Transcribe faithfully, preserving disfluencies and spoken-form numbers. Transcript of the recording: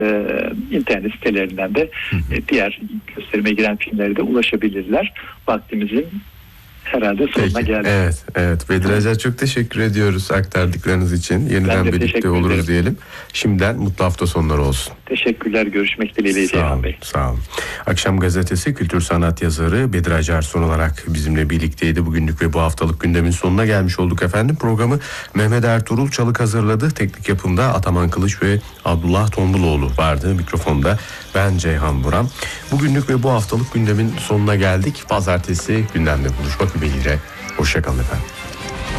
e, internet sitelerinden de e, diğer gösterime giren filmlere de ulaşabilirler. Vaktimizin herhalde sonuna Peki, geldik. evet, evet. Bedir Acar, çok teşekkür ediyoruz aktardıklarınız için. Yeniden birlikte oluruz ederim. Diyelim. Şimdiden mutlu hafta sonları olsun. Teşekkürler. Görüşmek dileğiyle Ceyhan Bey. Sağ olun. Akşam Gazetesi kültür sanat yazarı Bedir Acar son olarak bizimle birlikteydi. Bugünlük ve bu haftalık gündemin sonuna gelmiş olduk efendim. Programı Mehmet Ertuğrul Çalık hazırladı. Teknik yapımda Ataman Kılıç ve Abdullah Tombuloğlu vardı. Mikrofonda ben Ceyhan Buram. Bugünlük ve bu haftalık gündemin sonuna geldik. Pazartesi gündemde buluşmak ümidiyle. Hoşçakalın efendim.